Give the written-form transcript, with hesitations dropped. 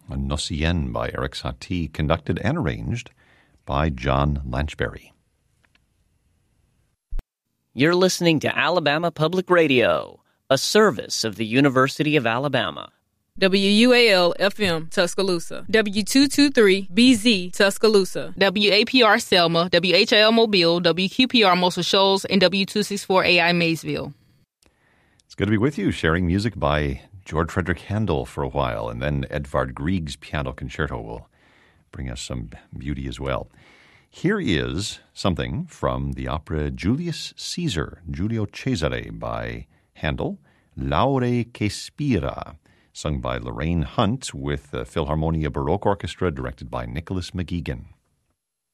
Nocien by Eric Satie, conducted and arranged by John Lanchberry. You're listening to Alabama Public Radio, a service of the University of Alabama. WUAL-FM, Tuscaloosa. W223-BZ, Tuscaloosa. WAPR Selma, WHIL Mobile, WQPR Muscle Shoals, and W264AI Maysville. It's good to be with you, sharing music by George Frederick Handel for a while, and then Edvard Grieg's Piano Concerto will bring us some beauty as well. Here is something from the opera Julius Caesar, Giulio Cesare by Handel, Laure che spira, sung by Lorraine Hunt with the Philharmonia Baroque Orchestra, directed by Nicholas McGeegan.